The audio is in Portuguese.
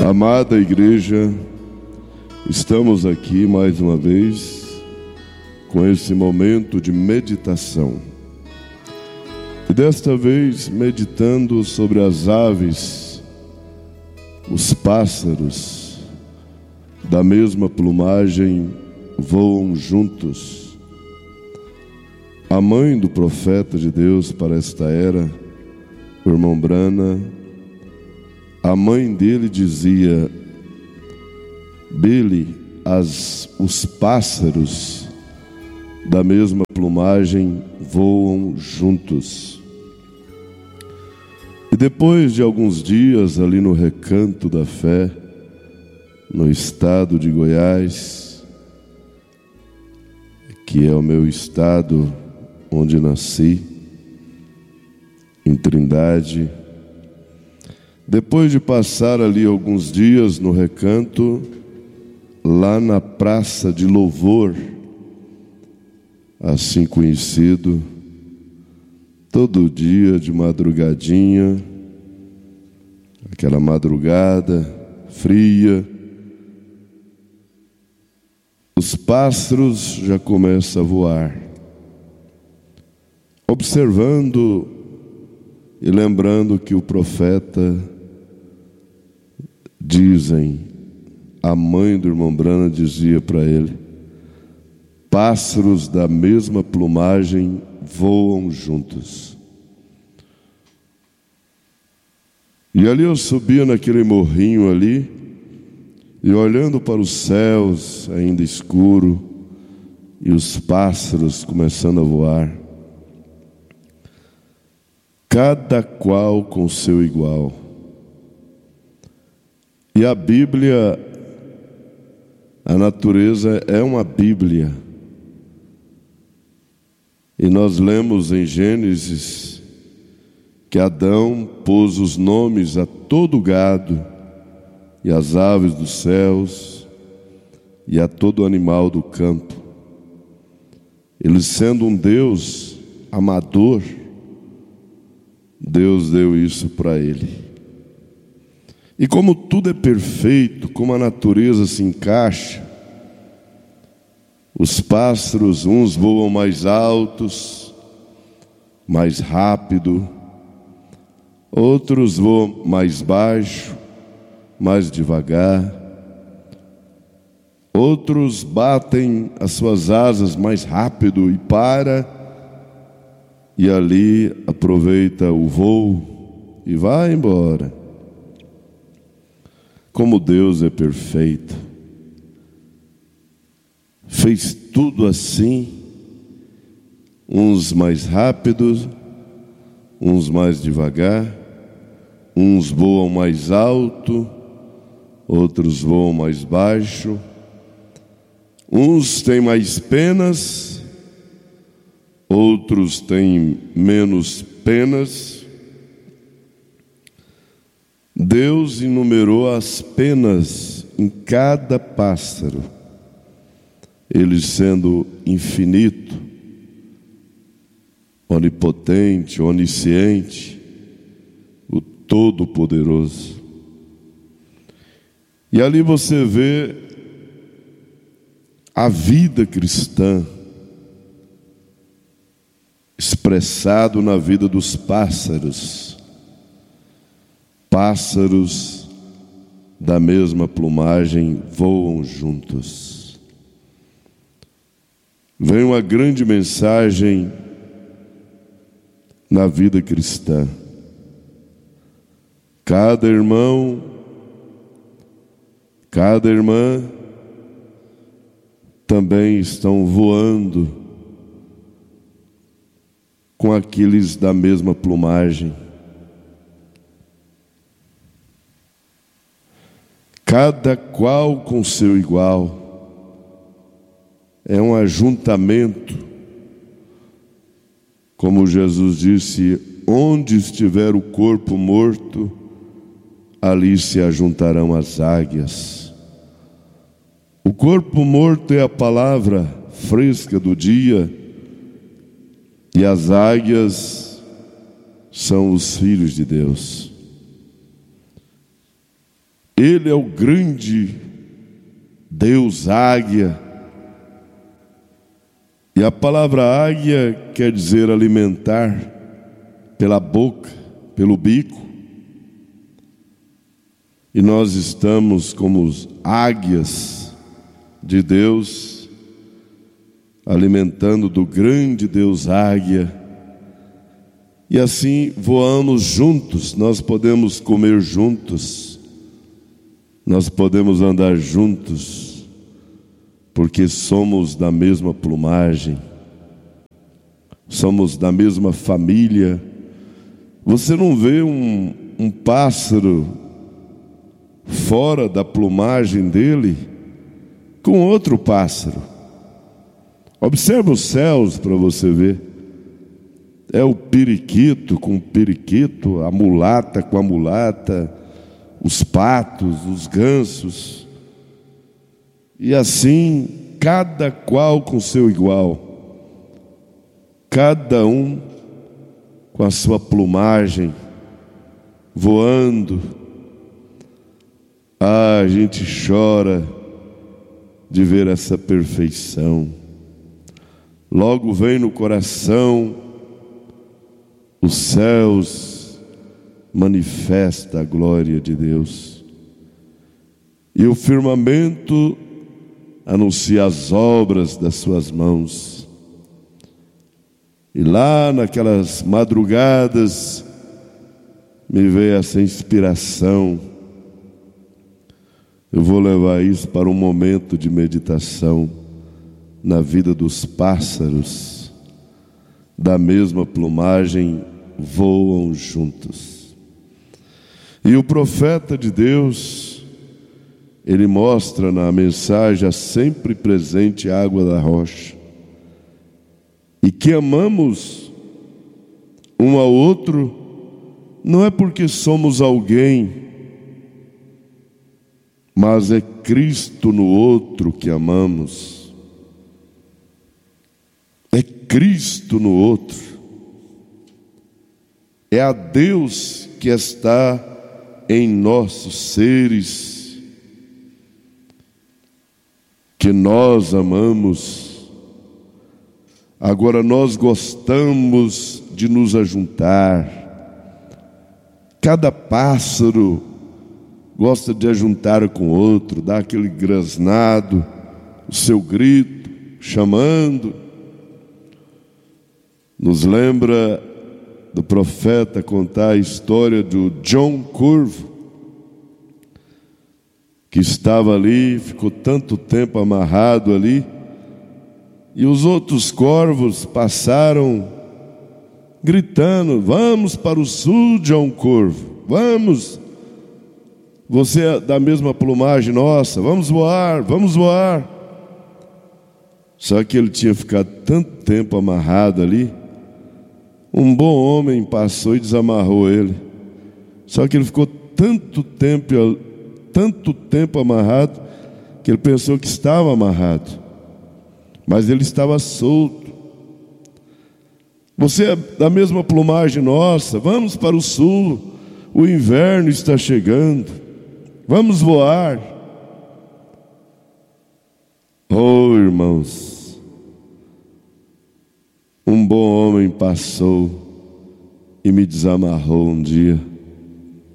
Amada igreja, estamos aqui mais uma vez com esse momento de meditação. E desta vez meditando sobre as aves, os pássaros da mesma plumagem voam juntos. A mãe do profeta de Deus para esta era, o irmão Brana, a mãe dele dizia: Billy, os pássaros da mesma plumagem voam juntos. E depois de alguns dias ali no Recanto da Fé, no estado de Goiás, que é o meu estado onde nasci, em Trindade, depois de passar ali alguns dias no recanto, lá na Praça de Louvor, assim conhecido, todo dia de madrugadinha, aquela madrugada fria, os pássaros já começam a voar, observando e lembrando que o profeta, dizem, a mãe do irmão Brana dizia para ele: pássaros da mesma plumagem voam juntos. E ali eu subia naquele morrinho ali, e olhando para os céus ainda escuro, e os pássaros começando a voar, cada qual com seu igual. E a Bíblia, a natureza é uma Bíblia. E nós lemos em Gênesis que Adão pôs os nomes a todo o gado, e às aves dos céus, e a todo animal do campo. Ele, sendo um Deus amador, Deus deu isso para ele. E como tudo é perfeito, como a natureza se encaixa, os pássaros, uns voam mais altos, mais rápido, outros voam mais baixo, mais devagar, outros batem as suas asas mais rápido e e ali aproveita o voo e vai embora. Como Deus é perfeito, fez tudo assim, uns mais rápidos, uns mais devagar, uns voam mais alto, outros voam mais baixo, uns têm mais penas, outros têm menos penas. Deus enumerou as penas em cada pássaro, ele sendo infinito, onipotente, onisciente, o Todo-Poderoso. E ali você vê a vida cristã expressado na vida dos pássaros. Pássaros da mesma plumagem voam juntos. Vem uma grande mensagem na vida cristã. Cada irmão, cada irmã também estão voando com aqueles da mesma plumagem. Cada qual com seu igual. É um ajuntamento. Como Jesus disse: onde estiver o corpo morto, ali se ajuntarão as águias. O corpo morto é a palavra fresca do dia, e as águias são os filhos de Deus. Ele é o grande Deus águia. E a palavra águia quer dizer alimentar pela boca, pelo bico. E nós estamos como os águias de Deus, alimentando do grande Deus águia. E assim voamos juntos, nós podemos comer juntos, nós podemos andar juntos, porque somos da mesma plumagem, somos da mesma família. Você não vê um pássaro fora da plumagem dele com outro pássaro. Observa os céus para você ver. É o periquito com o periquito, a mulata com a mulata, os patos, os gansos. E assim, cada qual com seu igual, cada um com a sua plumagem, voando. A gente chora de ver essa perfeição. Logo vem no coração, os céus manifesta a glória de Deus. E o firmamento anuncia as obras das suas mãos. E lá naquelas madrugadas me veio essa inspiração. Eu vou levar isso para um momento de meditação na vida dos pássaros. Da mesma plumagem voam juntos. E o profeta de Deus, ele mostra na mensagem a sempre presente água da rocha. E que amamos um ao outro, não é porque somos alguém, mas é Cristo no outro que amamos. É Cristo no outro. É a Deus que está em nossos seres, que nós amamos. Agora nós gostamos de nos ajuntar. Cada pássaro gosta de ajuntar com outro, dar aquele grasnado, o seu grito, chamando. Nos lembra do profeta contar a história do John Corvo, que estava ali, ficou tanto tempo amarrado ali, e os outros corvos passaram gritando: vamos para o sul, John Corvo, vamos, você é da mesma plumagem nossa, vamos voar, vamos voar. Só que ele tinha ficado tanto tempo amarrado ali, um bom homem passou e desamarrou ele. Só que ele ficou tanto tempo amarrado, que ele pensou que estava amarrado, mas ele estava solto. Você é da mesma plumagem nossa, vamos para o sul, o inverno está chegando, vamos voar. Oh, irmãos, um bom homem passou e me desamarrou um dia.